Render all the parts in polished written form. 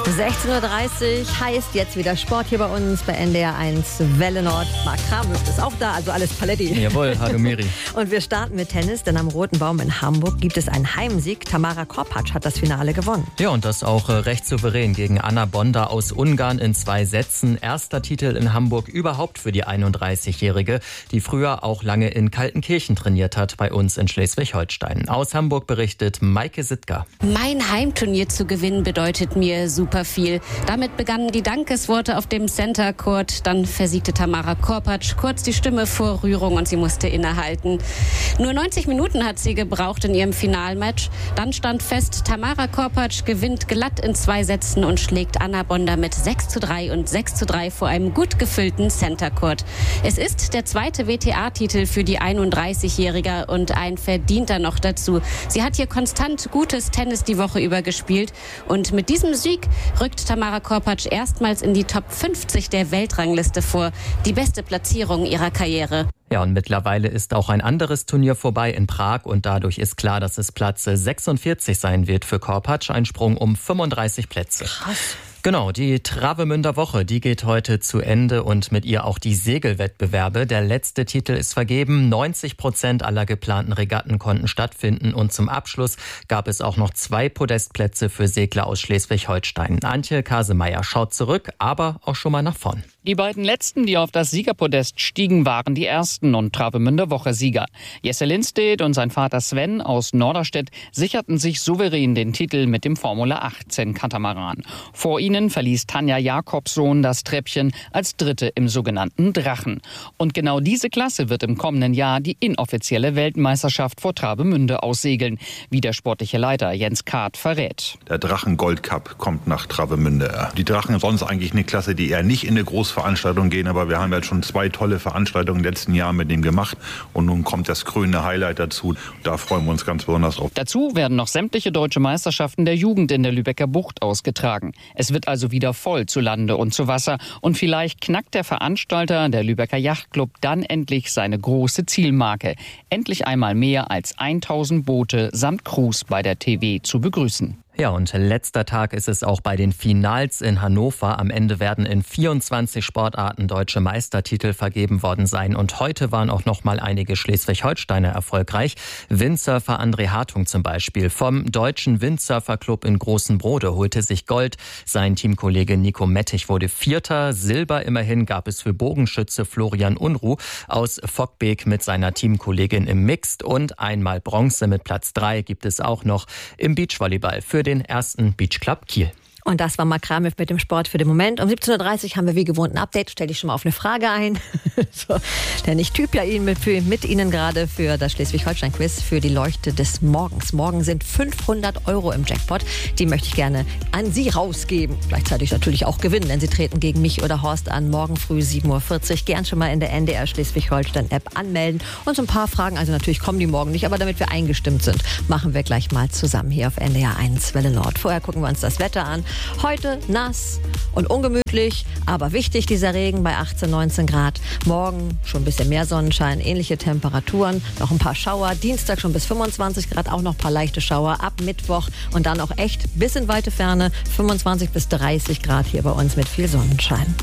16:30 Uhr heißt jetzt wieder Sport hier bei uns bei NDR 1 Welle Nord. Marc Kramwitz ist auch da, also alles Paletti. Jawohl, hallo Miri. Und wir starten mit Tennis, denn am Roten Baum in Hamburg gibt es einen Heimsieg. Tamara Korpatsch hat das Finale gewonnen. Ja, und das auch recht souverän gegen Anna Bonda aus Ungarn in 2 Sätzen. Erster Titel in Hamburg überhaupt für die 31-Jährige, die früher auch lange in Kaltenkirchen trainiert hat, bei uns in Schleswig-Holstein. Aus Hamburg berichtet Maike Sittger. Mein Heimturnier zu gewinnen bedeutet mir super viel. Damit begannen die Dankesworte auf dem Center Court. Dann versiegte Tamara Korpatsch kurz die Stimme vor Rührung und sie musste innehalten. Nur 90 Minuten hat sie gebraucht in ihrem Finalmatch. Dann stand fest, Tamara Korpatsch gewinnt glatt in 2 Sätzen und schlägt Anna Bonda mit 6:3 und 6:3 vor einem gut gefüllten Center Court. Es ist der 2. WTA-Titel für die 31-Jährige und ein verdienter noch dazu. Sie hat hier konstant gutes Tennis die Woche über gespielt und mit diesem Sieg rückt Tamara Korpatsch erstmals in die Top 50 der Weltrangliste vor. Die beste Platzierung ihrer Karriere. Ja, und mittlerweile ist auch ein anderes Turnier vorbei in Prag und dadurch ist klar, dass es Platz 46 sein wird für Korpatsch. Ein Sprung um 35 Plätze. Krass. Genau, die Travemünder Woche, die geht heute zu Ende und mit ihr auch die Segelwettbewerbe. Der letzte Titel ist vergeben. 90% aller geplanten Regatten konnten stattfinden und zum Abschluss gab es auch noch 2 Podestplätze für Segler aus Schleswig-Holstein. Antje Kasemeyer schaut zurück, aber auch schon mal nach vorn. Die beiden letzten, die auf das Siegerpodest stiegen, waren die ersten und Travemünder Woche-Sieger. Jesse Lindstedt und sein Vater Sven aus Norderstedt sicherten sich souverän den Titel mit dem Formula 18 Katamaran. Vor ihnen verließ Tanja Jakobsohn das Treppchen als Dritte im sogenannten Drachen. Und genau diese Klasse wird im kommenden Jahr die inoffizielle Weltmeisterschaft vor Travemünde aussegeln, wie der sportliche Leiter Jens Kart verrät. Der Drachen Gold Cup kommt nach Travemünde. Die Drachen sonst eigentlich eine Klasse, die eher nicht in eine Großveranstaltung gehen, aber wir haben jetzt schon 2 tolle Veranstaltungen in den letzten Jahren mit dem gemacht und nun kommt das krönende Highlight dazu. Da freuen wir uns ganz besonders drauf. Dazu werden noch sämtliche deutsche Meisterschaften der Jugend in der Lübecker Bucht ausgetragen. Es wird also wieder voll zu Lande und zu Wasser und vielleicht knackt der Veranstalter, der Lübecker Yachtclub, dann endlich seine große Zielmarke. Endlich einmal mehr als 1000 Boote samt Crews bei der TW zu begrüßen. Ja, und letzter Tag ist es auch bei den Finals in Hannover. Am Ende werden in 24 Sportarten deutsche Meistertitel vergeben worden sein. Und heute waren auch noch mal einige Schleswig-Holsteiner erfolgreich. Windsurfer André Hartung zum Beispiel vom Deutschen Windsurferclub in Großen Brode holte sich Gold. Sein Teamkollege Nico Mettich wurde Vierter. Silber immerhin gab es für Bogenschütze Florian Unruh aus Fockbeek mit seiner Teamkollegin im Mixed. Und einmal Bronze mit Platz 3 gibt es auch noch im Beachvolleyball für den ersten Beach Club Kiel. Und das war Marc Kramwitz mit dem Sport für den Moment. Um 17:30 Uhr haben wir wie gewohnt ein Update. Stell dich schon mal auf eine Frage ein. So, denn ich typ ja mit Ihnen gerade für das Schleswig-Holstein-Quiz für die Leuchte des Morgens. Morgen sind 500 € im Jackpot. Die möchte ich gerne an Sie rausgeben. Gleichzeitig natürlich auch gewinnen, denn Sie treten gegen mich oder Horst an. Morgen früh 7:40 Uhr. Gern schon mal in der NDR Schleswig-Holstein-App anmelden. Und so ein paar Fragen, also natürlich kommen die morgen nicht, aber damit wir eingestimmt sind, machen wir gleich mal zusammen hier auf NDR 1 Welle Nord. Vorher gucken wir uns das Wetter an. Heute nass und ungemütlich, aber wichtig dieser Regen bei 18, 19 Grad. Morgen schon ein bisschen mehr Sonnenschein, ähnliche Temperaturen, noch ein paar Schauer. Dienstag schon bis 25 Grad, auch noch ein paar leichte Schauer. Ab Mittwoch und dann auch echt bis in weite Ferne 25 bis 30 Grad hier bei uns mit viel Sonnenschein.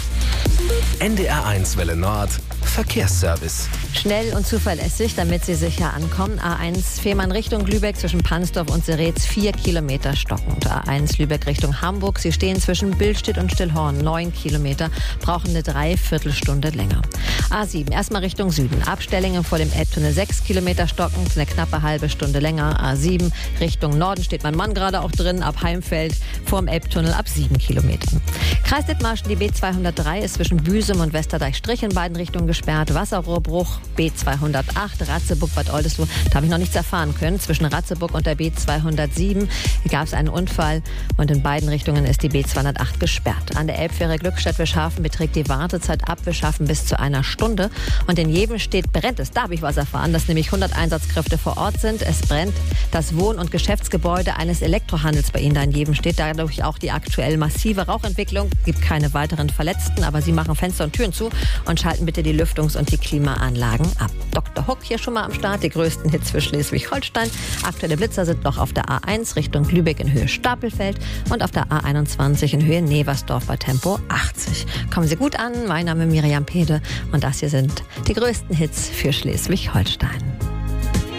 NDR 1 Welle Nord, Verkehrsservice. Schnell und zuverlässig, damit Sie sicher ankommen. A1 Fehmarn Richtung Lübeck zwischen Pansdorf und Seretz 4 Kilometer stockend. A1 Lübeck Richtung Hamburg. Sie stehen zwischen Billstedt und Stillhorn 9 Kilometer, brauchen eine Dreiviertelstunde länger. A7 erstmal Richtung Süden. Abstellingen vor dem Elbtunnel 6 Kilometer stockend, eine knappe halbe Stunde länger. A7 Richtung Norden steht mein Mann gerade auch drin, ab Heimfeld vorm Elbtunnel ab 7 Kilometern. Kreis Dithmarschen, die B203 ist zwischen Büsum und Westerdeich-Strich in beiden Richtungen gesperrt. Wasserrohrbruch B208 Ratzeburg-Bad Oldesloe. Da habe ich noch nichts erfahren können. Zwischen Ratzeburg und der B207 gab es einen Unfall und in beiden Richtungen ist die B208 gesperrt. An der Elbfähre Glückstadt-Wischhafen beträgt die Wartezeit ab Wischhafen bis zu einer Stunde. Und in Jevenstedt brennt es. Da habe ich was erfahren, dass nämlich 100 Einsatzkräfte vor Ort sind. Es brennt das Wohn- und Geschäftsgebäude eines Elektrohandels bei Ihnen da in Jevenstedt. Dadurch auch die aktuell massive Rauchentwicklung. Gibt keine weiteren Verletzten, aber Sie machen Fenster und Türen zu und schalten bitte die Lüfter Lüftungs- und die Klimaanlagen ab. Dr. Huck hier schon mal am Start, die größten Hits für Schleswig-Holstein. Aktuelle Blitzer sind noch auf der A1 Richtung Lübeck in Höhe Stapelfeld und auf der A21 in Höhe Neversdorf bei Tempo 80. Kommen Sie gut an, mein Name ist Miriam Pede und das hier sind die größten Hits für Schleswig-Holstein.